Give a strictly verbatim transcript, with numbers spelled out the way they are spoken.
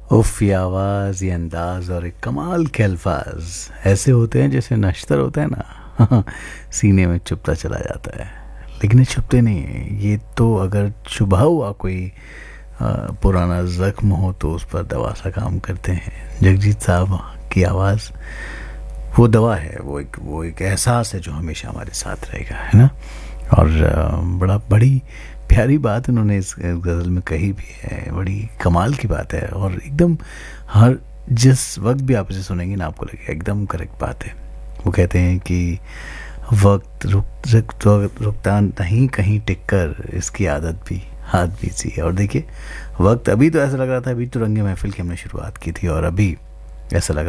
उफ, ये आवाज़, ये अंदाज़ और एक कमाल के अल्फाज ऐसे होते हैं जैसे नश्तर होता है ना। सीने में चुभता चला जाता है, लेकिन ये छुपते नहीं हैं। ये तो अगर चुभा हुआ कोई आ, पुराना ज़ख्म हो तो उस पर दवा सा काम करते हैं। जगजीत साहब की आवाज़ वो दवा है, वो एक वो एक एहसास है जो हमेशा हमारे साथ रहेगा, है ना। और आ, बड़ा बड़ी प्यारी बात उन्होंने इस गज़ल में कही भी है, बड़ी कमाल की बात है। और एकदम हर जिस वक्त भी आप इसे सुनेंगे ना, आपको लगेगा एकदम करेक्ट बात है। वो कहते हैं कि वक्त रुक रुक तो रुकता नहीं कहीं टिक कर, इसकी आदत भी हाथ भी सी है। और देखिए, वक्त अभी तो ऐसा लग रहा था, अभी तो रंगे महफिल की हमने शुरुआत की थी, और अभी ऐसा लग